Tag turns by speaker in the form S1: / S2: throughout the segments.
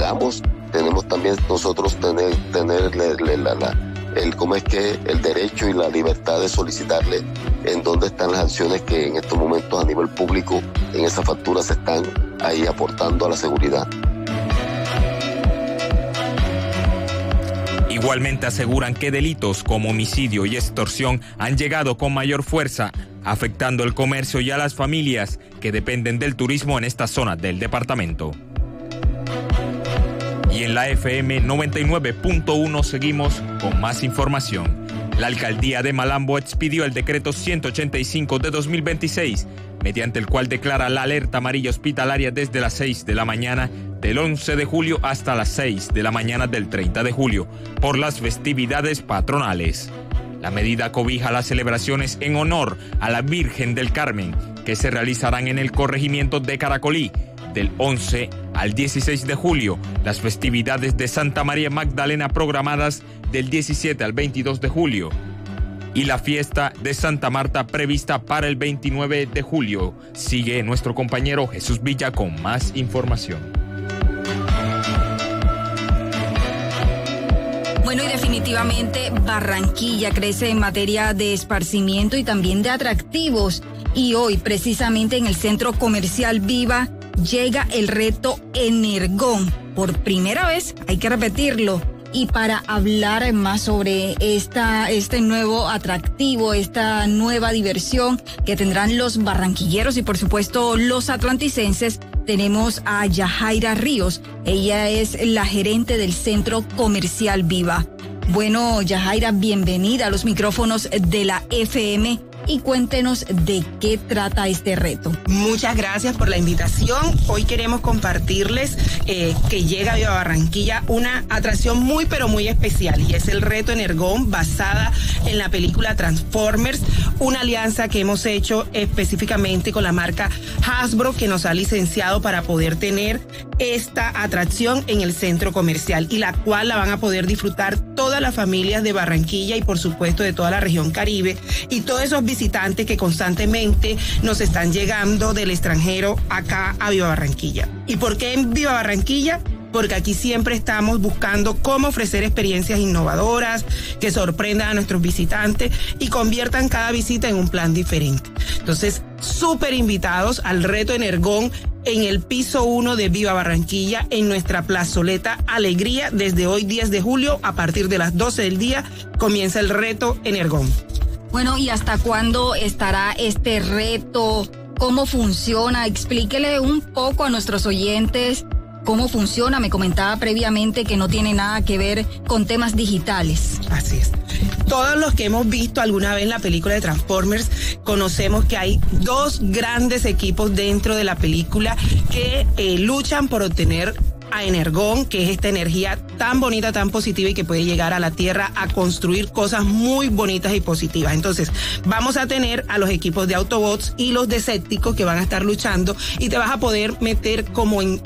S1: queramos, tenemos también nosotros tener el derecho y la libertad de solicitarle en dónde están las acciones que en estos momentos a nivel público en esa factura se están ahí aportando a la seguridad.
S2: Igualmente aseguran que delitos como homicidio y extorsión han llegado con mayor fuerza, afectando el comercio y a las familias que dependen del turismo en esta zona del departamento. Y en la FM 99.1 seguimos con más información. La alcaldía de Malambo expidió el decreto 185 de 2026, mediante el cual declara la alerta amarilla hospitalaria desde las 6 de la mañana del 11 de julio hasta las 6 de la mañana del 30 de julio, por las festividades patronales. La medida cobija las celebraciones en honor a la Virgen del Carmen, que se realizarán en el corregimiento de Caracolí, del 11 al 16 de julio, las festividades de Santa María Magdalena programadas del 17 al 22 de julio y la fiesta de Santa Marta prevista para el 29 de julio. Sigue nuestro compañero Jesús Villa con más información.
S3: Bueno, y definitivamente Barranquilla crece en materia de esparcimiento y también de atractivos. Y hoy, precisamente en el Centro Comercial Viva, llega el reto Energón. Por primera vez, hay que repetirlo. Y para hablar más sobre este nuevo atractivo, esta nueva diversión que tendrán los barranquilleros y por supuesto los atlanticenses, tenemos a Yajaira Ríos. Ella es la gerente del Centro Comercial Viva. Bueno, Yajaira, bienvenida a los micrófonos de la FM. Y cuéntenos de qué trata este reto.
S4: Muchas gracias por la invitación. Hoy queremos compartirles que llega a Viva Barranquilla una atracción muy pero muy especial, y es el reto Energón, basada en la película Transformers, una alianza que hemos hecho específicamente con la marca Hasbro, que nos ha licenciado para poder tener esta atracción en el centro comercial, y la cual la van a poder disfrutar todas las familias de Barranquilla y por supuesto de toda la región Caribe, y todos esos visitantes que constantemente nos están llegando del extranjero acá a Viva Barranquilla. ¿Y por qué en Viva Barranquilla? Porque aquí siempre estamos buscando cómo ofrecer experiencias innovadoras que sorprendan a nuestros visitantes y conviertan cada visita en un plan diferente. Entonces, súper invitados al reto Energón en el piso 1 de Viva Barranquilla, en nuestra plazoleta Alegría. Desde hoy 10 de julio, a partir de las 12 del día, comienza el reto Energón.
S3: Bueno, ¿y hasta cuándo estará este reto? ¿Cómo funciona? Explíquele un poco a nuestros oyentes cómo funciona. Me comentaba previamente que no tiene nada que ver con temas digitales.
S4: Así es. Todos los que hemos visto alguna vez la película de Transformers conocemos que hay dos grandes equipos dentro de la película que luchan por obtener a Energón, que es esta energía tan bonita, tan positiva y que puede llegar a la Tierra a construir cosas muy bonitas y positivas. Entonces, vamos a tener a los equipos de Autobots y los Decepticons que van a estar luchando, y te vas a poder meter como en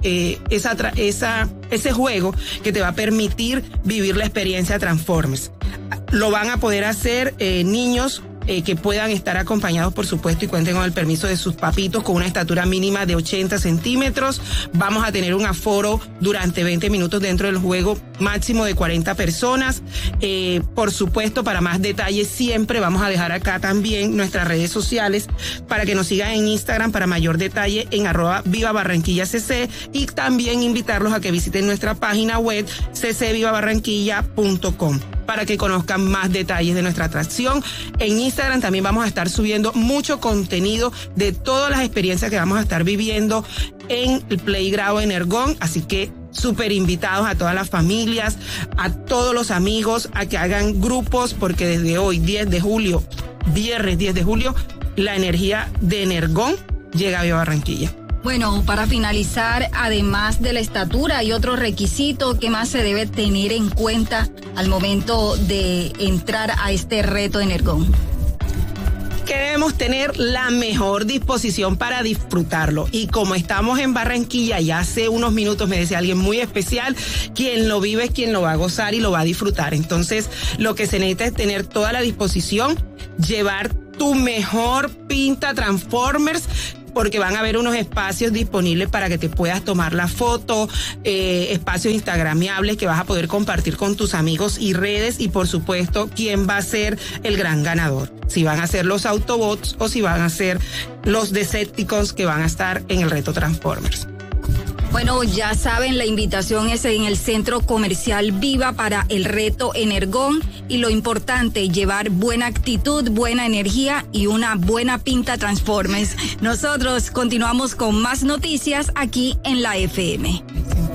S4: ese juego que te va a permitir vivir la experiencia Transformers. Lo van a poder hacer niños que puedan estar acompañados, por supuesto, y cuenten con el permiso de sus papitos, con una estatura mínima de 80 centímetros. Vamos a tener un aforo durante 20 minutos dentro del juego, máximo de 40 personas. Por supuesto, para más detalles, siempre vamos a dejar acá también nuestras redes sociales para que nos sigan en Instagram para mayor detalle en @vivabarranquillacc, y también invitarlos a que visiten nuestra página web ccvivabarranquilla.com para que conozcan más detalles de nuestra atracción. En Instagram también vamos a estar subiendo mucho contenido de todas las experiencias que vamos a estar viviendo en el Playground Energón, así que súper invitados a todas las familias, a todos los amigos, a que hagan grupos, porque desde hoy, 10 de julio, viernes 10 de julio, la energía de Energón llega a Viva Barranquilla.
S3: Bueno, para finalizar, además de la estatura, hay otro requisito que más se debe tener en cuenta al momento de entrar a este reto Energón.
S4: Queremos tener la mejor disposición para disfrutarlo, y como estamos en Barranquilla, ya hace unos minutos me decía alguien muy especial, quien lo vive es quien lo va a gozar y lo va a disfrutar. Entonces, lo que se necesita es tener toda la disposición, llevar tu mejor pinta Transformers, porque van a haber unos espacios disponibles para que te puedas tomar la foto, espacios instagramiables que vas a poder compartir con tus amigos y redes, y por supuesto, quién va a ser el gran ganador. Si van a ser los Autobots o si van a ser los Decepticons que van a estar en el reto Transformers.
S3: Bueno, ya saben, la invitación es en el Centro Comercial Viva para el reto Energón, y lo importante, llevar buena actitud, buena energía y una buena pinta Transformers. Nosotros continuamos con más noticias aquí en la FM.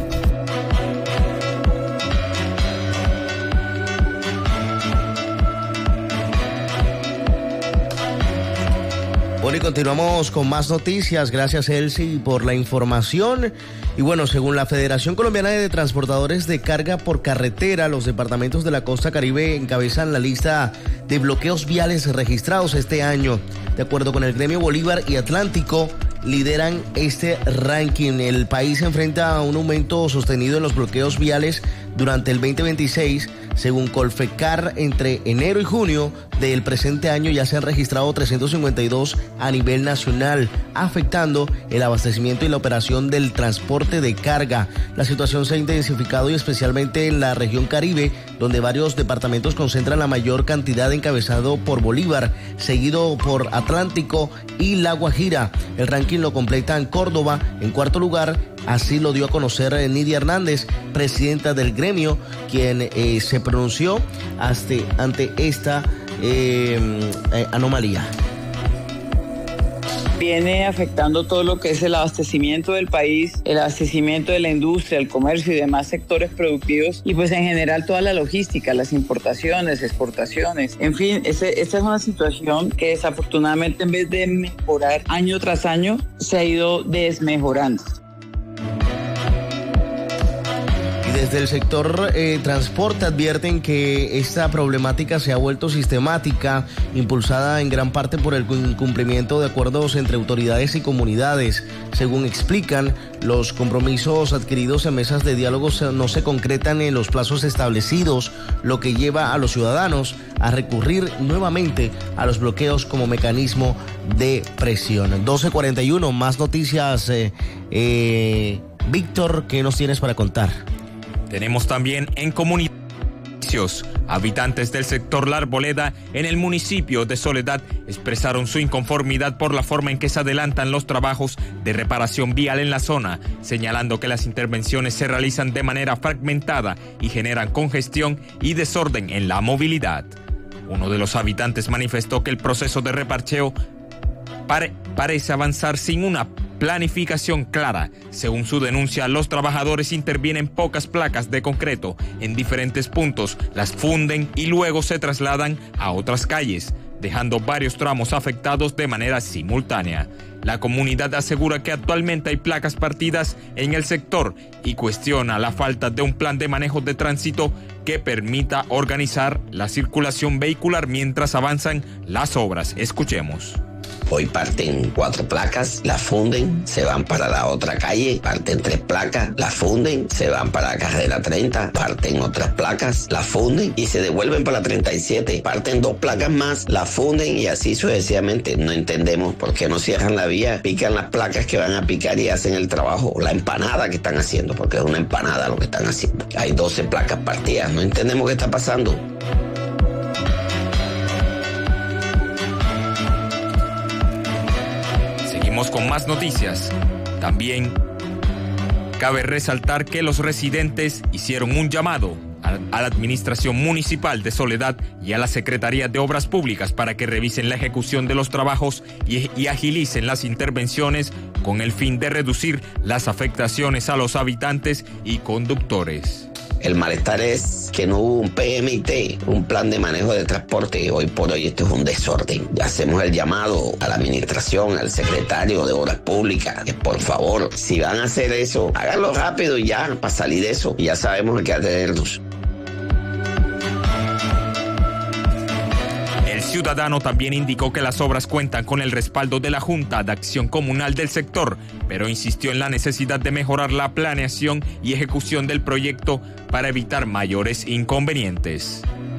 S5: Bueno, y continuamos con más noticias. Gracias, Elsie, por la información. Y bueno, según la Federación Colombiana de Transportadores de Carga por Carretera, los departamentos de la costa Caribe encabezan la lista de bloqueos viales registrados este año. De acuerdo con el gremio, Bolívar y Atlántico lideran este ranking. El país se enfrenta a un aumento sostenido en los bloqueos viales durante el 2026. Según Colfecar, entre enero y junio del presente año ya se han registrado 352 a nivel nacional, afectando el abastecimiento y la operación del transporte de carga. La situación se ha intensificado, y especialmente en la región Caribe, donde varios departamentos concentran la mayor cantidad, encabezado por Bolívar, seguido por Atlántico y La Guajira. El ranking lo completan Córdoba en cuarto lugar. Así lo dio a conocer Nidia Hernández, presidenta del gremio, quien se pronunció ante esta anomalía.
S6: Viene afectando todo lo que es el abastecimiento del país, el abastecimiento de la industria, el comercio y demás sectores productivos, y pues en general toda la logística, las importaciones, exportaciones. En fin, esta es una situación que desafortunadamente, en vez de mejorar año tras año, se ha ido desmejorando.
S5: Desde el sector transporte advierten que esta problemática se ha vuelto sistemática, impulsada en gran parte por el incumplimiento de acuerdos entre autoridades y comunidades. Según explican, los compromisos adquiridos en mesas de diálogo no se concretan en los plazos establecidos, lo que lleva a los ciudadanos a recurrir nuevamente a los bloqueos como mecanismo de presión. 12:41, más noticias. Víctor, ¿qué nos tienes para contar?
S2: Tenemos también en comunidades. Habitantes del sector La Arboleda en el municipio de Soledad expresaron su inconformidad por la forma en que se adelantan los trabajos de reparación vial en la zona, señalando que las intervenciones se realizan de manera fragmentada y generan congestión y desorden en la movilidad. Uno de los habitantes manifestó que el proceso de reparcheo parece avanzar sin una planificación clara. Según su denuncia, los trabajadores intervienen pocas placas de concreto en diferentes puntos, las funden y luego se trasladan a otras calles, dejando varios tramos afectados de manera simultánea. La comunidad asegura que actualmente hay placas partidas en el sector y cuestiona la falta de un plan de manejo de tránsito que permita organizar la circulación vehicular mientras avanzan las obras. Escuchemos.
S7: Hoy parten 4 placas, las funden, se van para la otra calle, parten 3 placas, las funden, se van para la carrera 30, parten otras placas, las funden y se devuelven para la 37, parten 2 placas más, las funden y así sucesivamente. No entendemos por qué no cierran la vía, pican las placas que van a picar y hacen el trabajo, la empanada que están haciendo, porque es una empanada lo que están haciendo. Hay 12 placas partidas, no entendemos qué está pasando.
S2: Con más noticias. También cabe resaltar que los residentes hicieron un llamado a la Administración Municipal de Soledad y a la Secretaría de Obras Públicas para que revisen la ejecución de los trabajos y agilicen las intervenciones con el fin de reducir las afectaciones a los habitantes y conductores.
S7: El malestar es que no hubo un PMT, un plan de manejo de transporte. Hoy por hoy esto es un desorden. Hacemos el llamado a la administración, al secretario de Obras Públicas, que por favor, si van a hacer eso, háganlo rápido y ya, para salir de eso. Y ya sabemos que hay que atenernos.
S2: El ciudadano también indicó que las obras cuentan con el respaldo de la Junta de Acción Comunal del sector, pero insistió en la necesidad de mejorar la planeación y ejecución del proyecto para evitar mayores inconvenientes.